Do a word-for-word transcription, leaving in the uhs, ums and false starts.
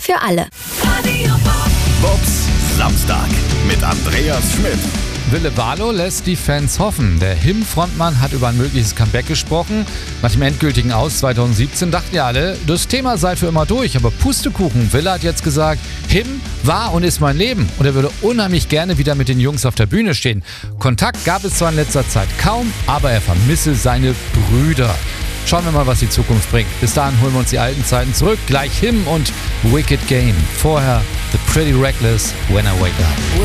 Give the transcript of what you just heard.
für alle. Bobs Samstag mit Andreas Schmidt. Ville Valo lässt die Fans hoffen. Der H I M-Frontmann hat über ein mögliches Comeback gesprochen. Nach dem endgültigen Aus zwanzig siebzehn dachten ja alle, das Thema sei für immer durch. Aber Pustekuchen, Ville hat jetzt gesagt, H I M war und ist mein Leben. Und er würde unheimlich gerne wieder mit den Jungs auf der Bühne stehen. Kontakt gab es zwar in letzter Zeit kaum, aber er vermisse seine Brüder. Schauen wir mal, was die Zukunft bringt. Bis dahin holen wir uns die alten Zeiten zurück. Gleich H I M und Wicked Game. Vorher The Pretty Reckless, When I Wake Up.